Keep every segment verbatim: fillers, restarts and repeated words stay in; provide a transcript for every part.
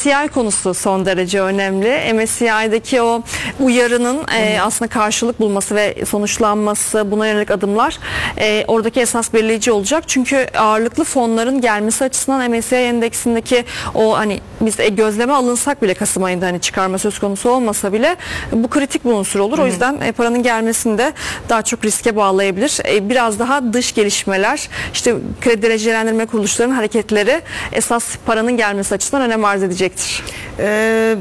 S C I konusu son derece önemli. M S C I'deki o uyarının e, aslında karşılık bulması ve sonuçlanması, buna yönelik adımlar e, oradaki esas belirleyici olacak. Çünkü ağırlıklı fonların gelmesi açısından M S C I endeksindeki o hani biz e, gözleme alınsak bile Kasım ayında hani çıkarma söz konusu olmasa bile bu kritik bir unsur olur. Hı hı. O yüzden e, paranın gelmesini de daha çok riske bağlayabilir. E, biraz daha dış gelişmeler, işte kredi derecelendirme kuruluşlarının hareketleri esas paranın gelmesi açısından önem arz edecektir. Ee,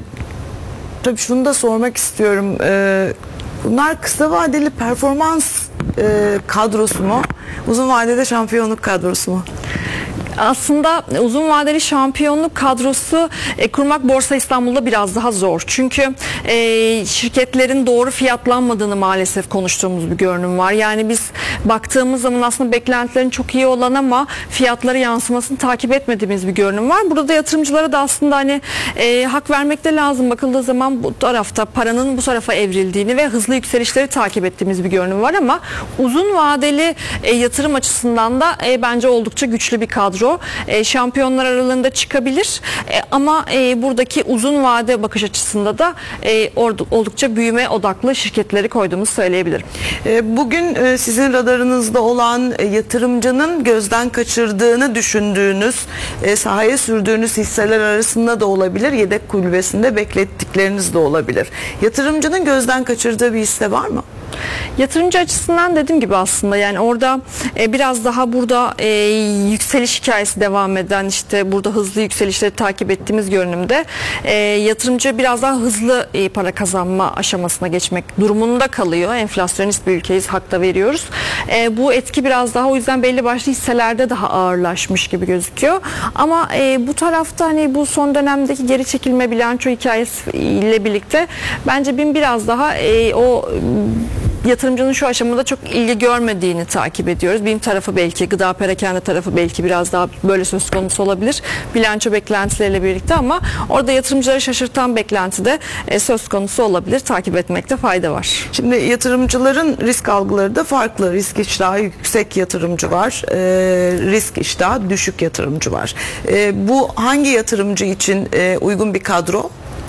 tabii şunu da sormak istiyorum. Ee, bunlar kısa vadeli performans e, kadrosu mu? Uzun vadede şampiyonluk kadrosu mu? Aslında uzun vadeli şampiyonluk kadrosu e, kurmak Borsa İstanbul'da biraz daha zor. Çünkü e, şirketlerin doğru fiyatlanmadığını maalesef konuştuğumuz bir görünüm var. Yani biz baktığımız zaman aslında beklentilerin çok iyi olan ama fiyatları yansımasını takip etmediğimiz bir görünüm var. Burada da yatırımcılara da aslında hani e, hak vermek de lazım. Bakıldığı zaman bu tarafta paranın bu tarafa evrildiğini ve hızlı yükselişleri takip ettiğimiz bir görünüm var ama uzun vadeli e, yatırım açısından da e, bence oldukça güçlü bir kadro. E, şampiyonlar aralığında çıkabilir e, ama e, buradaki uzun vade bakış açısında da e, oldukça büyüme odaklı şirketleri koyduğumuzu söyleyebilirim. E, bugün e, sizin radarınızda olan e, yatırımcının gözden kaçırdığını düşündüğünüz, e, sahaya sürdüğünüz hisseler arasında da olabilir, yedek kulübesinde beklettikleriniz de olabilir. Yatırımcının gözden kaçırdığı bir hisse var mı? Yatırımcı açısından dediğim gibi aslında yani orada e, biraz daha burada e, yükseliş hikayesi devam eden, işte burada hızlı yükselişleri takip ettiğimiz görünümde e, yatırımcı biraz daha hızlı e, para kazanma aşamasına geçmek durumunda kalıyor. Enflasyonist bir ülkeyiz, hak da veriyoruz. E, bu etki biraz daha o yüzden belli başlı hisselerde daha ağırlaşmış gibi gözüküyor. Ama e, bu tarafta hani bu son dönemdeki geri çekilme bilanço hikayesi ile birlikte bence bin biraz daha e, o yatırımcının şu aşamada çok ilgi görmediğini takip ediyoruz. BİM tarafı belki, gıda perakende tarafı belki biraz daha böyle söz konusu olabilir. Bilanço beklentileriyle birlikte ama orada yatırımcıları şaşırtan beklenti de e, söz konusu olabilir. Takip etmekte fayda var. Şimdi yatırımcıların risk algıları da farklı. Risk iştahı yüksek yatırımcı var. E, risk iştahı düşük yatırımcı var. E, bu hangi yatırımcı için e, uygun bir kadro?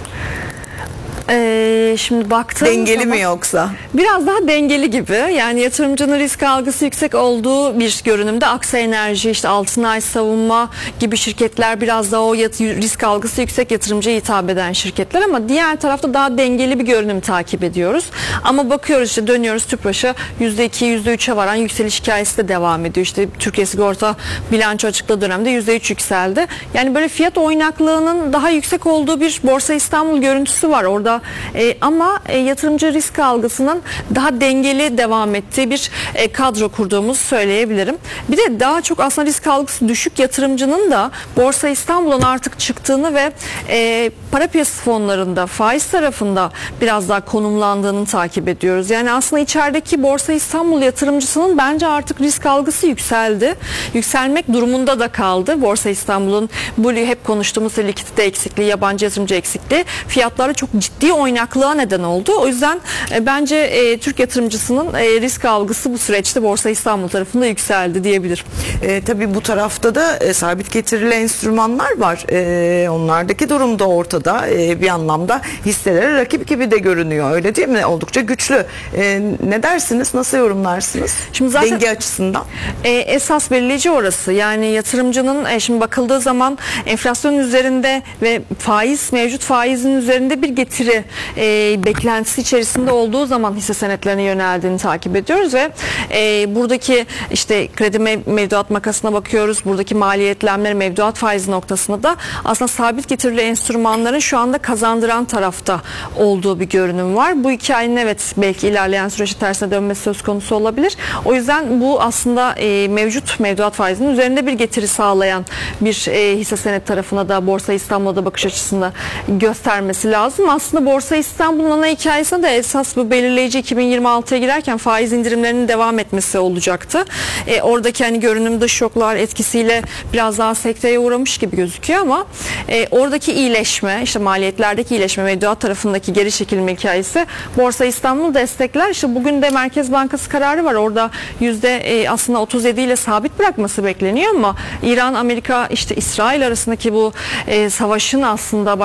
Ee, şimdi baktığım dengeli zaman, mi yoksa? Biraz daha dengeli gibi. Yani yatırımcının risk algısı yüksek olduğu bir görünümde Aksa Enerji, işte Altınay Savunma gibi şirketler biraz daha o risk algısı yüksek yatırımcıya hitap eden şirketler ama diğer tarafta daha dengeli bir görünüm takip ediyoruz. Ama bakıyoruz işte dönüyoruz Tüpraş'a yüzde iki yüzde üçe varan yükseliş hikayesi de devam ediyor. İşte Türkiye Sigorta bilanço açıkladığı dönemde yüzde üç yükseldi. Yani böyle fiyat oynaklığının daha yüksek olduğu bir Borsa İstanbul görüntüsü var orada. E, ama e, yatırımcı risk algısının daha dengeli devam ettiği bir e, kadro kurduğumuzu söyleyebilirim. Bir de daha çok aslında risk algısı düşük yatırımcının da Borsa İstanbul'un artık çıktığını ve e, para piyasası fonlarında faiz tarafında biraz daha konumlandığını takip ediyoruz. Yani aslında içerideki Borsa İstanbul yatırımcısının bence artık risk algısı yükseldi. Yükselmek durumunda da kaldı. Borsa İstanbul'un bu hep konuştuğumuz likidite eksikliği, yabancı yatırımcı eksikliği fiyatlarda çok ciddi oynaklığa neden oldu. O yüzden e, bence e, Türk yatırımcısının e, risk algısı bu süreçte Borsa İstanbul tarafında yükseldi diyebilirim. E, tabii bu tarafta da e, sabit getirili enstrümanlar var. E, onlardaki durum da ortada. E, bir anlamda hisselere rakip gibi de görünüyor. Öyle değil mi? Oldukça güçlü. E, ne dersiniz? Nasıl yorumlarsınız? Şimdi zaten denge açısından. E, esas belirleyici orası. Yani yatırımcının e, şimdi bakıldığı zaman enflasyonun üzerinde ve faiz, mevcut faizin üzerinde bir getiri e, beklentisi içerisinde olduğu zaman hisse senetlerine yöneldiğini takip ediyoruz ve e, buradaki işte kredi mev- mevduat makasına bakıyoruz. Buradaki maliyetlenmeleri mevduat faizi noktasında da aslında sabit getirili enstrümanların şu anda kazandıran tarafta olduğu bir görünüm var. Bu hikayenin evet belki ilerleyen süreçte tersine dönmesi söz konusu olabilir. O yüzden bu aslında e, mevcut mevduat faizinin üzerinde bir getiri sağlayan bir e, hisse senet tarafına da Borsa İstanbul'da bakış açısında göstermesi lazım. Aslında Borsa İstanbul'un ana hikayesinde de esas bu belirleyici iki bin yirmi altıya girerken faiz indirimlerinin devam etmesi olacaktı. E, oradaki hani görünüm dış şoklar etkisiyle biraz daha sekteye uğramış gibi gözüküyor ama e, oradaki iyileşme, işte maliyetlerdeki iyileşme, mevduat tarafındaki geri çekilme hikayesi Borsa İstanbul destekler. İşte bugün de Merkez Bankası kararı var. Orada yüzde e, aslında otuz yedi ile sabit bırakması bekleniyor ama İran, Amerika, işte İsrail arasındaki bu e, savaşın aslında